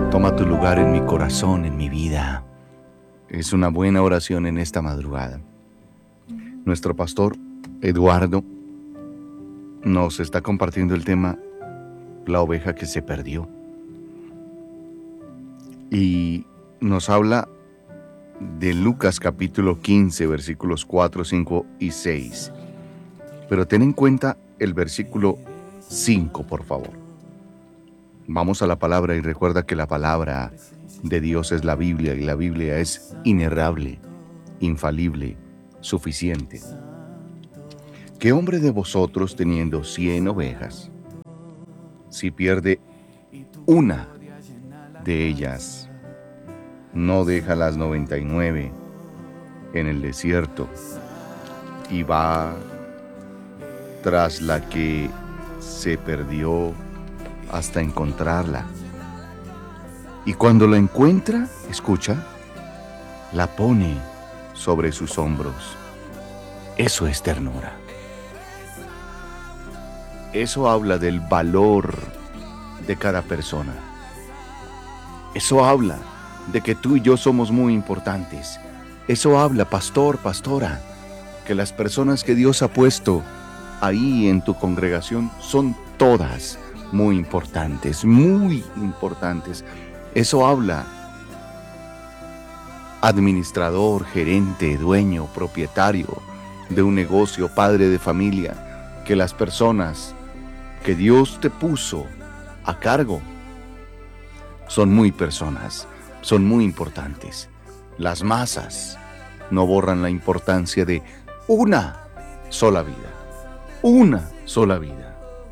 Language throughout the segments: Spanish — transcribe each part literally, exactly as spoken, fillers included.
Toma tu lugar en mi corazón, en mi vida. Es una buena oración en esta madrugada. Nuestro pastor Eduardo nos está compartiendo el tema la oveja que se perdió. Y nos habla de Lucas capítulo quince, versículos cuatro, cinco y seis. Pero ten en cuenta el versículo cinco, por favor. Vamos a la palabra y recuerda que la palabra de Dios es la Biblia y la Biblia es inerrable, infalible, suficiente. ¿Qué hombre de vosotros teniendo cien ovejas, si pierde una de ellas, no deja las noventa y nueve en el desierto y va tras la que se perdió hasta encontrarla? Y cuando la encuentra, escucha, la pone sobre sus hombros. Eso es ternura. Eso habla del valor de cada persona. Eso habla de que tú y yo somos muy importantes. Eso habla, pastor, pastora, que las personas que Dios ha puesto ahí en tu congregación son todas muy importantes, muy importantes. Eso habla, administrador, gerente, dueño, propietario de un negocio, padre de familia, que las personas que Dios te puso a cargo son muy personas, son muy importantes. Las masas no borran la importancia de una sola vida, una sola vida.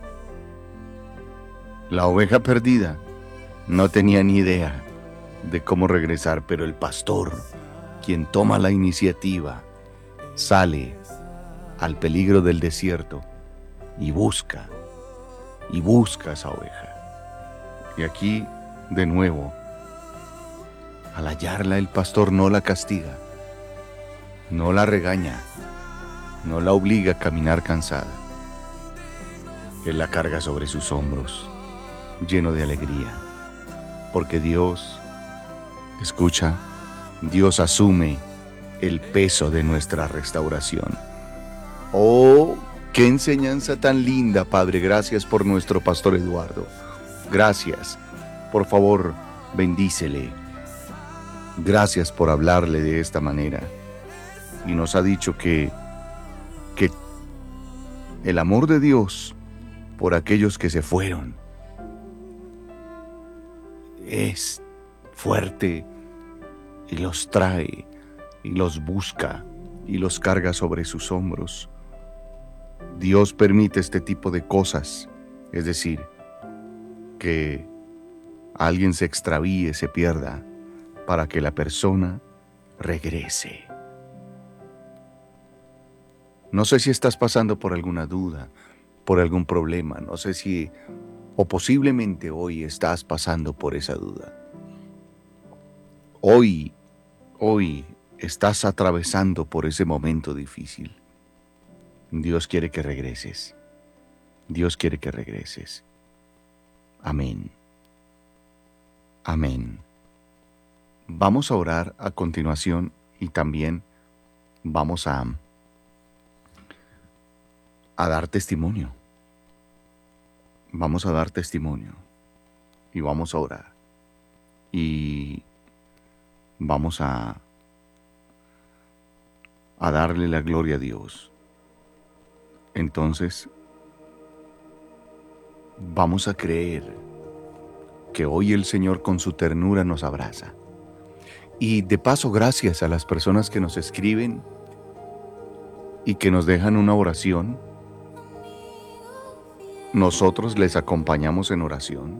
La oveja perdida no tenía ni idea de cómo regresar, pero el pastor, quien toma la iniciativa, sale al peligro del desierto y busca, y busca a esa oveja. Y aquí, de nuevo, al hallarla, el pastor no la castiga, no la regaña, no la obliga a caminar cansada. Él la carga sobre sus hombros, lleno de alegría, porque Dios, escucha, Dios asume el peso de nuestra restauración. Oh, qué enseñanza tan linda, Padre. Gracias por nuestro pastor Eduardo. Gracias. Por favor, bendícele. Gracias por hablarle de esta manera. Y nos ha dicho que, que el amor de Dios por aquellos que se fueron es fuerte y los trae y los busca y los carga sobre sus hombros. Dios permite este tipo de cosas, es decir, que alguien se extravíe, se pierda, para que la persona regrese. No sé si estás pasando por alguna duda, por algún problema, no sé si o posiblemente hoy estás pasando por esa duda. Hoy, hoy estás atravesando por ese momento difícil. Dios quiere que regreses. Dios quiere que regreses. Amén. Amén. Vamos a orar a continuación y también vamos a, a dar testimonio. Vamos a dar testimonio y vamos a orar y vamos a, a darle la gloria a Dios. Entonces, vamos a creer que hoy el Señor con su ternura nos abraza. Y de paso, gracias a las personas que nos escriben y que nos dejan una oración. Nosotros les acompañamos en oración.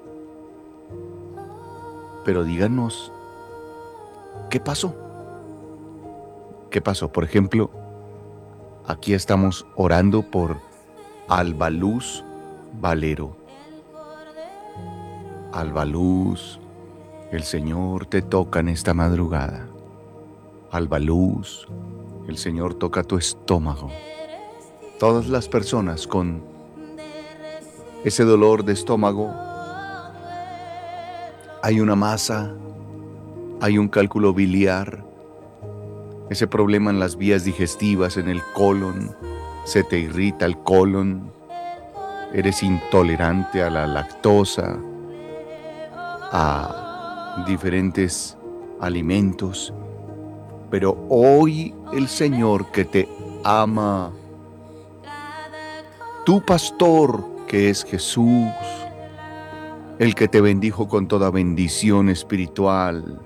Pero díganos, ¿qué pasó? ¿Qué pasó? Por ejemplo, aquí estamos orando por Albaluz Valero. Albaluz, el Señor te toca en esta madrugada. Albaluz, el Señor toca tu estómago. Todas las personas con ese dolor de estómago, Hay una masa, hay un cálculo biliar, ese problema en las vías digestivas, en el colon, se te irrita el colon, eres intolerante a la lactosa, a diferentes alimentos, pero hoy el Señor que te ama, tu pastor que es Jesús, el que te bendijo con toda bendición espiritual,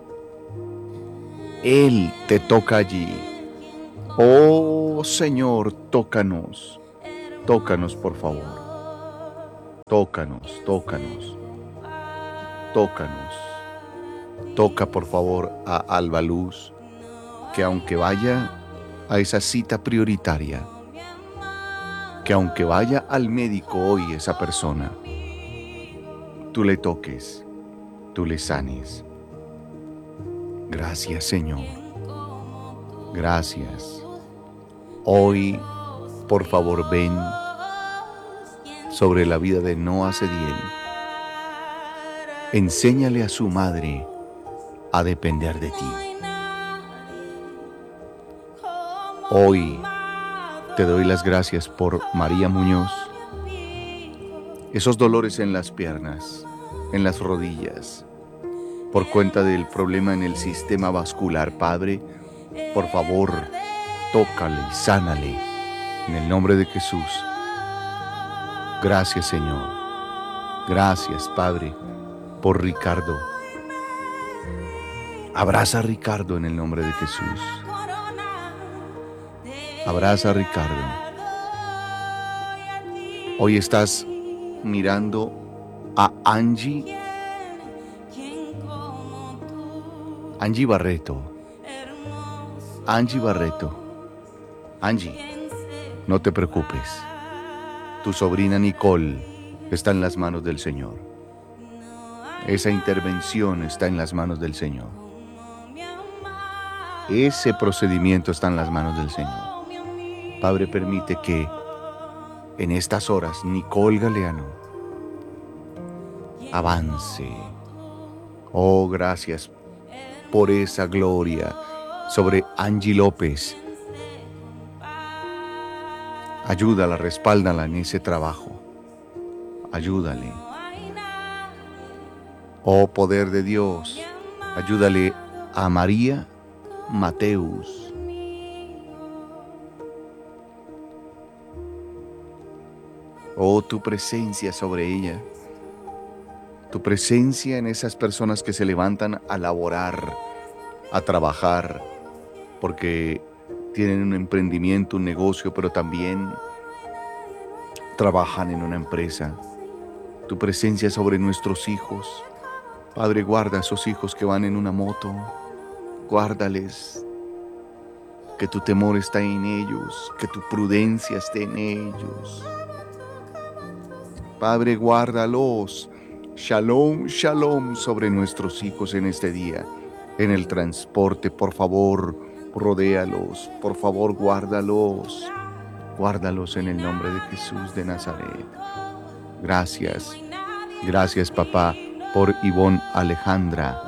Él te toca allí. Oh Señor, tócanos, tócanos por favor, tócanos, tócanos, tócanos, toca por favor a Alba Luz, que aunque vaya a esa cita prioritaria, que aunque vaya al médico hoy esa persona, tú le toques, tú le sanes. Gracias, Señor. Gracias. Hoy, por favor, ven sobre la vida de Noah Cediel. Enséñale a su madre a depender de ti. Hoy te doy las gracias por María Muñoz. Esos dolores en las piernas, en las rodillas, por cuenta del problema en el sistema vascular, Padre, por favor, tócale y sánale en el nombre de Jesús. Gracias, Señor. Gracias, Padre, por Ricardo. Abraza a Ricardo en el nombre de Jesús. Abraza a Ricardo. Hoy estás mirando a Angie, Angie Barreto. Angie Barreto. Angie, no te preocupes. Tu sobrina Nicole está en las manos del Señor. Esa intervención está en las manos del Señor. Ese procedimiento está en las manos del Señor. Padre, permite que en estas horas Nicole Galeano avance. Oh, gracias por esa gloria sobre Angie López. Ayúdala, respáldala en ese trabajo. Ayúdale. Oh, poder de Dios, ayúdale a María Mateus. Oh, tu presencia sobre ella. Tu presencia en esas personas que se levantan a laborar, a trabajar, porque tienen un emprendimiento, un negocio, pero también trabajan en una empresa. Tu presencia sobre nuestros hijos. Padre, guarda a esos hijos que van en una moto. Guárdales. Que tu temor está en ellos, que tu prudencia esté en ellos. Padre, guárdalos. Shalom, shalom sobre nuestros hijos en este día. En el transporte, por favor, rodéalos. Por favor, guárdalos. Guárdalos en el nombre de Jesús de Nazaret. Gracias. Gracias, papá, por Ivonne Alejandra.